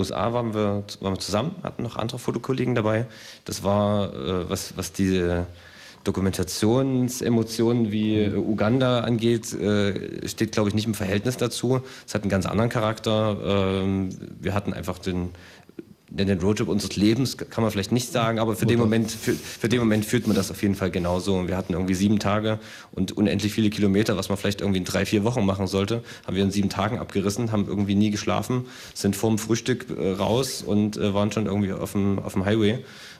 USA waren wir zusammen, hatten noch andere Fotokollegen dabei. Das war, was diese Dokumentationsemotionen wie Uganda angeht, steht, glaube ich, nicht im Verhältnis dazu. Es hat einen ganz anderen Charakter. Wir hatten einfach den Roadtrip unseres Lebens, kann man vielleicht nicht sagen, aber für den Moment fühlt man das auf jeden Fall genauso. Wir hatten irgendwie 7 Tage und unendlich viele Kilometer, was man vielleicht irgendwie in 3-4 Wochen machen sollte, haben wir in 7 Tagen abgerissen, haben irgendwie nie geschlafen, sind vorm Frühstück raus und waren schon irgendwie auf dem Highway.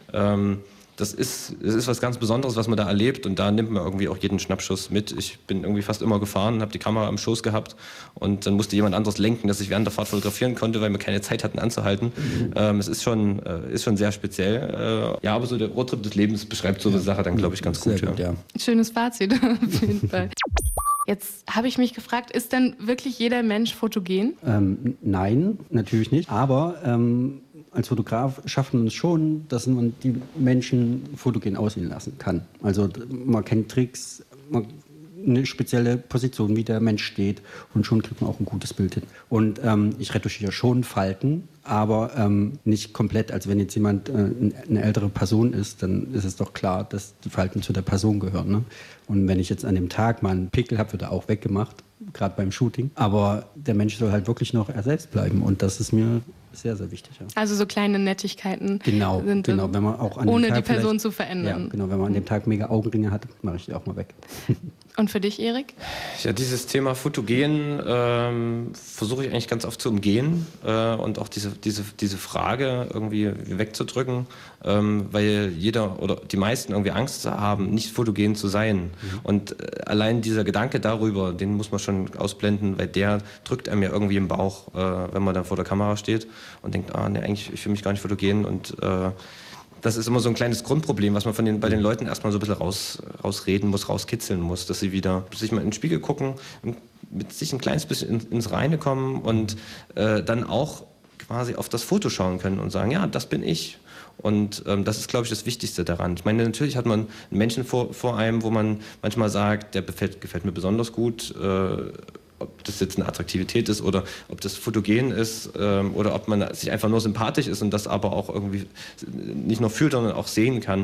Das ist was ganz Besonderes, was man da erlebt, und da nimmt man irgendwie auch jeden Schnappschuss mit. Ich bin irgendwie fast immer gefahren, habe die Kamera am Schoß gehabt und dann musste jemand anderes lenken, dass ich während der Fahrt fotografieren konnte, weil wir keine Zeit hatten anzuhalten. Es ist schon sehr speziell. Ja, aber so der Roadtrip des Lebens beschreibt so eine Sache dann, glaube ich, ganz gut. Ja. Schönes Fazit auf jeden Fall. Jetzt habe ich mich gefragt, ist denn wirklich jeder Mensch fotogen? Nein, natürlich nicht. Aber als Fotograf schafft man es schon, dass man die Menschen fotogen aussehen lassen kann. Also man kennt Tricks, eine spezielle Position, wie der Mensch steht, und schon kriegt man auch ein gutes Bild hin. Und ich retuschiere schon Falten, aber nicht komplett. Also wenn jetzt jemand eine ältere Person ist, dann ist es doch klar, dass die Falten zu der Person gehören. Ne? Und wenn ich jetzt an dem Tag mal einen Pickel habe, wird er auch weggemacht, gerade beim Shooting. Aber der Mensch soll halt wirklich noch er selbst bleiben, und das ist mir sehr, sehr wichtig. Ja. Also so kleine Nettigkeiten sind wenn man auch an ohne dem Tag die Person zu verändern. Ja, genau, wenn man an dem Tag mega Augenringe hat, mache ich die auch mal weg. Und für dich, Erik? Ja, dieses Thema Fotogen versuche ich eigentlich ganz oft zu umgehen und auch diese Frage irgendwie wegzudrücken, weil jeder oder die meisten irgendwie Angst haben, nicht fotogen zu sein. Und allein dieser Gedanke darüber, den muss man schon ausblenden, weil der drückt einem ja irgendwie im Bauch, wenn man dann vor der Kamera steht und denkt, nee, eigentlich, ich fühle mich gar nicht fotogen. Und das ist immer so ein kleines Grundproblem, was man bei den Leuten erstmal so ein bisschen rausreden muss, rauskitzeln muss, dass sie wieder sich mal in den Spiegel gucken, mit sich ein kleines bisschen ins Reine kommen und dann auch quasi auf das Foto schauen können und sagen, ja, das bin ich. Und das ist, glaube ich, das Wichtigste daran. Ich meine, natürlich hat man einen Menschen vor einem, wo man manchmal sagt, der gefällt mir besonders gut, ob das jetzt eine Attraktivität ist oder ob das fotogen ist oder ob man sich einfach nur sympathisch ist und das aber auch irgendwie nicht nur fühlt, sondern auch sehen kann.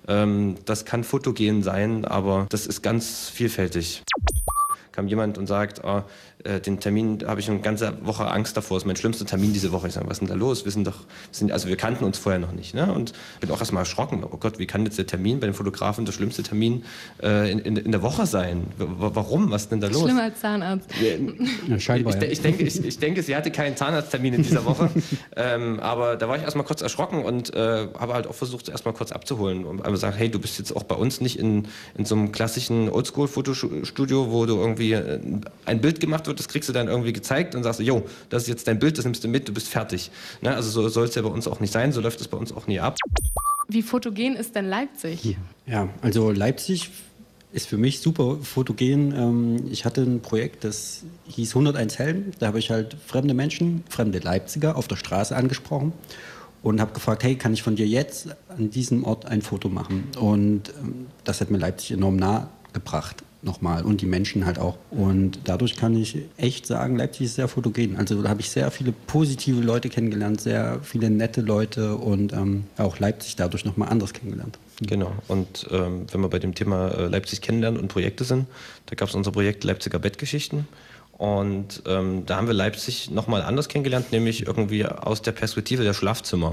Das kann fotogen sein, aber das ist ganz vielfältig. Kam jemand und sagt, den Termin habe ich eine ganze Woche Angst davor, das ist mein schlimmster Termin diese Woche. Ich sage, was ist denn da los? Wir kannten uns vorher noch nicht. Ne? Und bin auch erstmal erschrocken. Oh Gott, wie kann jetzt der Termin bei den Fotografen der schlimmste Termin in der Woche sein? Warum? Was ist denn da los? Schlimmer als Zahnarzt. Ja, scheinbar, ich denke, sie hatte keinen Zahnarzttermin in dieser Woche. Aber da war ich erstmal kurz erschrocken und habe halt auch versucht, erstmal kurz abzuholen. Und einfach sagen, hey, du bist jetzt auch bei uns nicht in so einem klassischen Oldschool-Fotostudio, wo du irgendwie ein Bild gemacht wird, das kriegst du dann irgendwie gezeigt und sagst, jo, das ist jetzt dein Bild, das nimmst du mit, du bist fertig. Ne? Also so soll es ja bei uns auch nicht sein, so läuft es bei uns auch nie ab. Wie fotogen ist denn Leipzig? Ja, also Leipzig ist für mich super fotogen. Ich hatte ein Projekt, das hieß 101 Helden. Da habe ich halt fremde Menschen, fremde Leipziger auf der Straße angesprochen und habe gefragt, hey, kann ich von dir jetzt an diesem Ort ein Foto machen? Und das hat mir Leipzig enorm nahe gebracht. Nochmal, und die Menschen halt auch. Und dadurch kann ich echt sagen, Leipzig ist sehr fotogen. Also da habe ich sehr viele positive Leute kennengelernt, sehr viele nette Leute und auch Leipzig dadurch nochmal anders kennengelernt. Genau, und wenn wir bei dem Thema Leipzig kennenlernen und Projekte sind, da gab es unser Projekt Leipziger Bettgeschichten. Und da haben wir Leipzig nochmal anders kennengelernt, nämlich irgendwie aus der Perspektive der Schlafzimmer.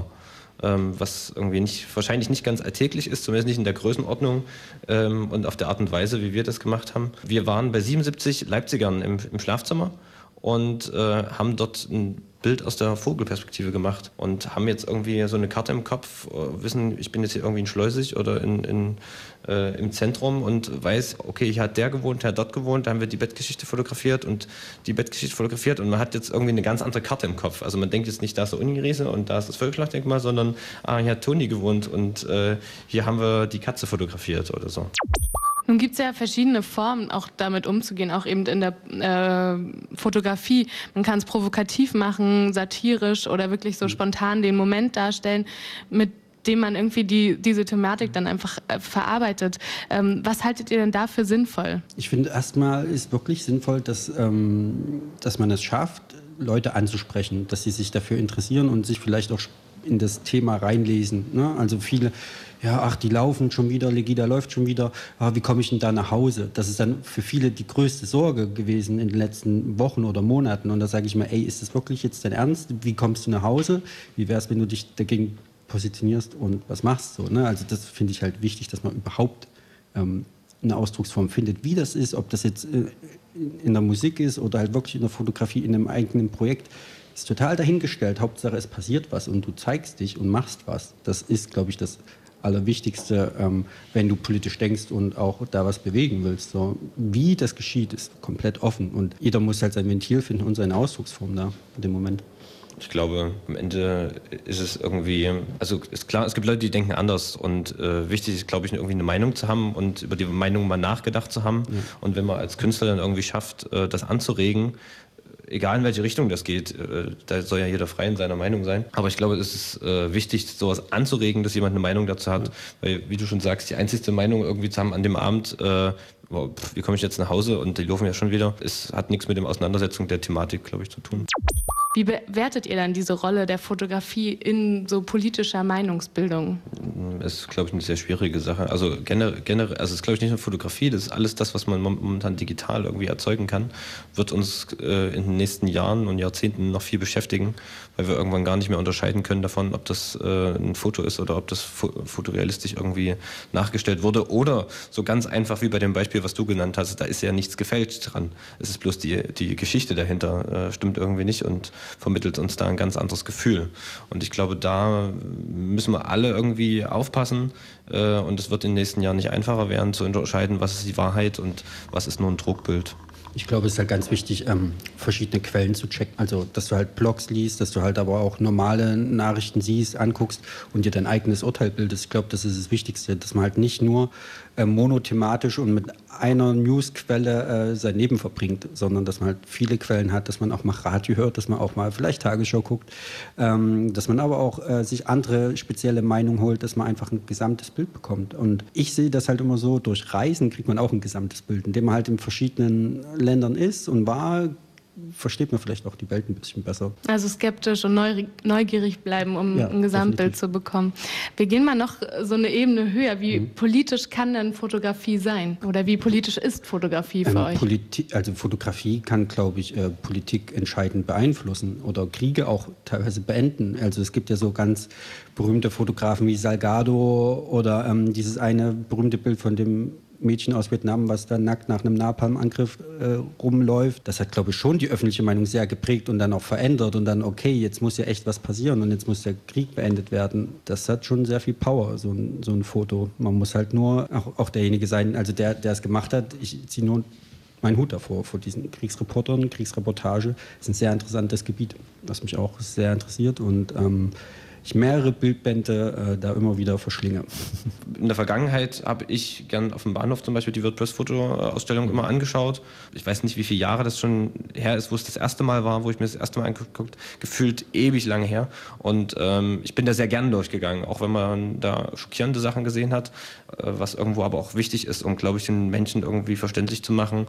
Was irgendwie wahrscheinlich nicht ganz alltäglich ist, zumindest nicht in der Größenordnung und auf der Art und Weise, wie wir das gemacht haben. Wir waren bei 77 Leipzigern im Schlafzimmer und haben dort ein Bild aus der Vogelperspektive gemacht und haben jetzt irgendwie so eine Karte im Kopf, wissen, ich bin jetzt hier irgendwie in Schleusig oder im Zentrum und weiß, okay, hier hat der gewohnt, der hat dort gewohnt, da haben wir die Bettgeschichte fotografiert und man hat jetzt irgendwie eine ganz andere Karte im Kopf. Also man denkt jetzt nicht, da ist der Uniriese und da ist das Völkerschlachtdenkmal, sondern hier hat Toni gewohnt und hier haben wir die Katze fotografiert oder so. Nun gibt es ja verschiedene Formen, auch damit umzugehen, auch eben in der Fotografie. Man kann es provokativ machen, satirisch oder wirklich so spontan den Moment darstellen, mit dem man irgendwie diese Thematik dann einfach verarbeitet. Was haltet ihr denn dafür sinnvoll? Ich finde, erstmal ist wirklich sinnvoll, dass man es schafft, Leute anzusprechen, dass sie sich dafür interessieren und sich vielleicht auch in das Thema reinlesen. Ne? Also viele, die laufen schon wieder, Legida läuft schon wieder, wie komme ich denn da nach Hause? Das ist dann für viele die größte Sorge gewesen in den letzten Wochen oder Monaten. Und da sage ich mir, ist das wirklich jetzt dein Ernst? Wie kommst du nach Hause? Wie wäre es, wenn du dich dagegen positionierst und was machst? So, ne? Also das finde ich halt wichtig, dass man überhaupt eine Ausdrucksform findet. Wie das ist, ob das jetzt in der Musik ist oder halt wirklich in der Fotografie, in einem eigenen Projekt, ist total dahingestellt. Hauptsache, es passiert was und du zeigst dich und machst was. Das ist, glaube ich, das Allerwichtigste, wenn du politisch denkst und auch da was bewegen willst. So, wie das geschieht, ist komplett offen und jeder muss halt sein Ventil finden und seine Ausdrucksform da in dem Moment. Ich glaube, am Ende ist es irgendwie, also ist klar, es gibt Leute, die denken anders und wichtig ist, glaube ich, irgendwie eine Meinung zu haben und über die Meinung mal nachgedacht zu haben. Ja. Und wenn man als Künstler dann irgendwie schafft, das anzuregen, egal in welche Richtung das geht, da soll ja jeder frei in seiner Meinung sein. Aber ich glaube, es ist wichtig, sowas anzuregen, dass jemand eine Meinung dazu hat. Ja. Weil, wie du schon sagst, die einzigste Meinung irgendwie zu haben an dem Abend, wie komme ich jetzt nach Hause und die laufen ja schon wieder, es hat nichts mit der Auseinandersetzung der Thematik, glaube ich, zu tun. Wie bewertet ihr dann diese Rolle der Fotografie in so politischer Meinungsbildung? Das ist, glaube ich, eine sehr schwierige Sache. Also generell, also es ist, glaube ich, nicht nur Fotografie, das ist alles das, was man momentan digital irgendwie erzeugen kann, wird uns in den nächsten Jahren und Jahrzehnten noch viel beschäftigen, weil wir irgendwann gar nicht mehr unterscheiden können davon, ob das ein Foto ist oder ob das fotorealistisch irgendwie nachgestellt wurde oder so ganz einfach wie bei dem Beispiel, was du genannt hast, da ist ja nichts gefälscht dran. Es ist bloß die Geschichte dahinter stimmt irgendwie nicht und vermittelt uns da ein ganz anderes Gefühl. Und ich glaube, da müssen wir alle irgendwie aufpassen und es wird in den nächsten Jahren nicht einfacher werden, zu unterscheiden, was ist die Wahrheit und was ist nur ein Druckbild. Ich glaube, es ist halt ganz wichtig, verschiedene Quellen zu checken. Also, dass du halt Blogs liest, dass du halt aber auch normale Nachrichten siehst, anguckst und dir dein eigenes Urteil bildest. Ich glaube, das ist das Wichtigste, dass man halt nicht nur monothematisch und mit einer Newsquelle sein Leben verbringt, sondern dass man halt viele Quellen hat, dass man auch mal Radio hört, dass man auch mal vielleicht Tagesschau guckt, dass man aber auch sich andere spezielle Meinungen holt, dass man einfach ein gesamtes Bild bekommt. Und ich sehe das halt immer so, durch Reisen kriegt man auch ein gesamtes Bild, indem man halt in verschiedenen Ländern ist und war, versteht man vielleicht auch die Welt ein bisschen besser. Also skeptisch und neugierig bleiben, um ein Gesamtbild zu bekommen. Wir gehen mal noch so eine Ebene höher. Wie politisch kann denn Fotografie sein? Oder wie politisch ist Fotografie für euch? Also Fotografie kann, glaube ich, Politik entscheidend beeinflussen oder Kriege auch teilweise beenden. Also es gibt ja so ganz berühmte Fotografen wie Salgado oder dieses eine berühmte Bild von dem Mädchen aus Vietnam, was da nackt nach einem Napalm-Angriff rumläuft. Das hat, glaube ich, schon die öffentliche Meinung sehr geprägt und dann auch verändert. Und dann, okay, jetzt muss ja echt was passieren und jetzt muss der Krieg beendet werden. Das hat schon sehr viel Power, so ein Foto. Man muss halt nur auch derjenige sein, also der es gemacht hat. Ich ziehe nur meinen Hut davor, vor diesen Kriegsreportern, Kriegsreportage. Das ist ein sehr interessantes Gebiet, was mich auch sehr interessiert und ich mehrere Bildbände da immer wieder verschlinge. In der Vergangenheit habe ich gern auf dem Bahnhof zum Beispiel die WordPress-Foto-Ausstellung immer angeschaut. Ich weiß nicht, wie viele Jahre das schon her ist, wo es das erste Mal war, wo ich mir das erste Mal angeguckt habe. Gefühlt ewig lange her. Und ich bin da sehr gern durchgegangen, auch wenn man da schockierende Sachen gesehen hat, was irgendwo aber auch wichtig ist, um, glaube ich, den Menschen irgendwie verständlich zu machen,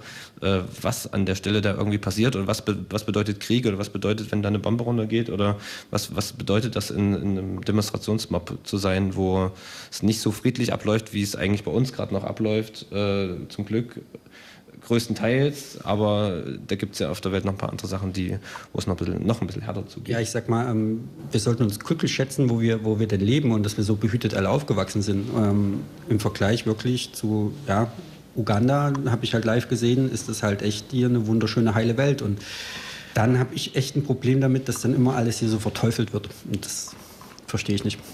was an der Stelle da irgendwie passiert oder was bedeutet Krieg oder was bedeutet, wenn da eine Bombe runtergeht oder was bedeutet das in einem Demonstrationsmob zu sein, wo es nicht so friedlich abläuft, wie es eigentlich bei uns gerade noch abläuft, zum Glück größtenteils, aber da gibt es ja auf der Welt noch ein paar andere Sachen, wo es noch ein bisschen härter zugeht. Ja, ich sag mal, wir sollten uns glücklich schätzen, wo wir denn leben und dass wir so behütet alle aufgewachsen sind. Im Vergleich wirklich zu Uganda, habe ich halt live gesehen, ist das halt echt hier eine wunderschöne, heile Welt und dann habe ich echt ein Problem damit, dass dann immer alles hier so verteufelt wird und das verstehe ich nicht.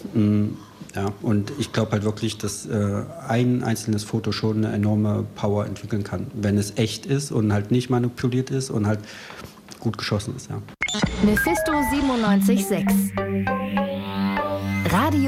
Ja, und ich glaube halt wirklich, dass ein einzelnes Foto schon eine enorme Power entwickeln kann, wenn es echt ist und halt nicht manipuliert ist und halt gut geschossen ist. Ja. Mephisto 97.6 Radio